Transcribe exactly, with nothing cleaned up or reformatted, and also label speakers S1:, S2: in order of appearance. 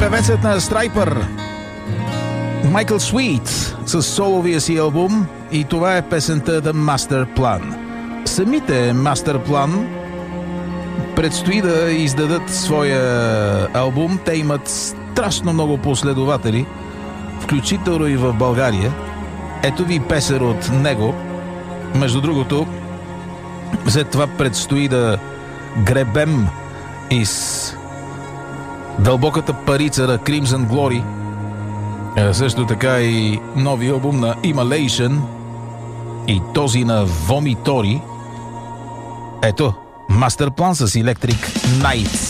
S1: Певецът на Страйпър Майкъл Суит с соловия си албум, и това е песента The Master Plan. Самите Master Plan предстои да издадат своя албум. Те имат страшно много последователи, включително и в България. Ето ви песен от него. Между другото, след това предстои да гребем из дълбоката парица на Crimson Glory, също така и нови албум на Immolation и този на Vomitory. Ето, Master Plan с Electric Nights.